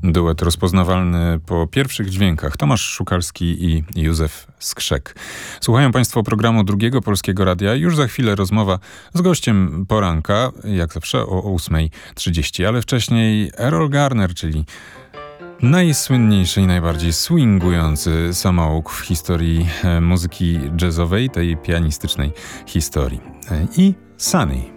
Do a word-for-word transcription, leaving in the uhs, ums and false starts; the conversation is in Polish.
Duet rozpoznawalny po pierwszych dźwiękach. Tomasz Szukalski i Józef Skrzek. Słuchają Państwo programu Drugiego Polskiego Radia. Już za chwilę rozmowa z gościem poranka, jak zawsze o ósma trzydzieści, ale wcześniej Errol Garner, czyli najsłynniejszy i najbardziej swingujący samouk w historii muzyki jazzowej, tej pianistycznej historii. I Sunny.